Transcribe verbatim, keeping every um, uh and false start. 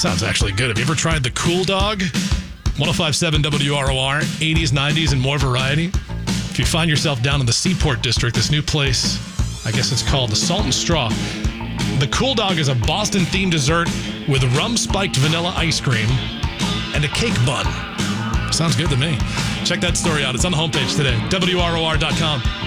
Sounds actually good. Have you ever tried the Cool Dog? one oh five point seven W R O R, eighties, nineties, and more variety. If you find yourself down in the Seaport District, this new place, I guess it's called the Salt and Straw. The Cool Dog is a Boston-themed dessert with rum-spiked vanilla ice cream and a cake bun. Sounds good to me. Check that story out. It's on the homepage today, W R O R dot com.